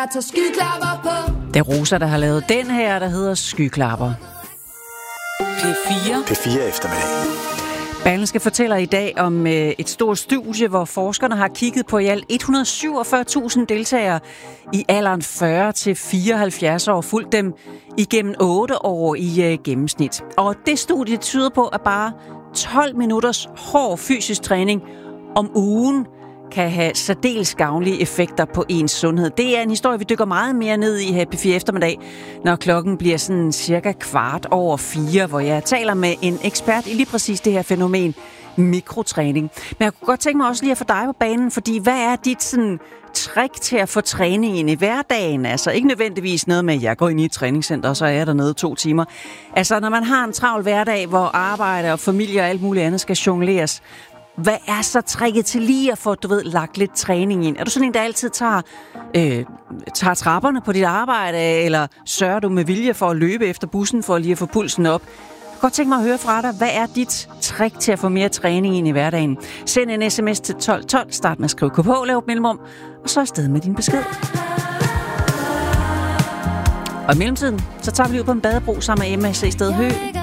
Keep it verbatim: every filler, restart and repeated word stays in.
Det er Rosa, der har lavet den her, der hedder Skyklapper. P fire. P fire eftermiddag. Berlingske fortæller i dag om øh, et stort studie, hvor forskerne har kigget på i alt et hundrede og syvogfyrre tusind deltagere i alderen fyrre til fireoghalvfjerds år, fulgt dem igennem otte år i øh, gennemsnit. Og det studie tyder på, at bare tolv minutters hård fysisk træning om ugen kan have særdeles gavnlige effekter på ens sundhed. Det er en historie, vi dykker meget mere ned i her på P fire eftermiddag, når klokken bliver sådan cirka kvart over fire, hvor jeg taler med en ekspert i lige præcis det her fænomen, mikrotræning. Men jeg kunne godt tænke mig også lige at få dig på banen, fordi hvad er dit sådan trick til at få træningen i hverdagen? Altså ikke nødvendigvis noget med, at jeg går ind i et træningscenter, og så er jeg dernede to timer. Altså når man har en travl hverdag, hvor arbejde og familie og alt muligt andet skal jongleres, hvad er så tricket til lige at få, du ved, lagt lidt træning ind? Er du sådan en, der altid tager, øh, tager trapperne på dit arbejde, eller sørger du med vilje for at løbe efter bussen, for lige at få pulsen op? Jeg kan godt tænke mig at høre fra dig, hvad er dit trick til at få mere træning ind i hverdagen? Send en sms til tolv tolv, start med at skrive K P, lav et mellemrum, og så afsted med din besked. Og i mellemtiden, så tager vi lige ud på en badebro sammen med Emma C. Sted Høgh.